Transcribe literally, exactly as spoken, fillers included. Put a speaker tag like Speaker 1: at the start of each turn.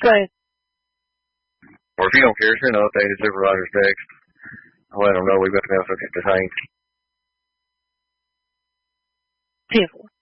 Speaker 1: Go ahead.
Speaker 2: Or if you don't care, send an updated supervisor's text. I'll let them know we've got the mail subject detained.
Speaker 1: ten four.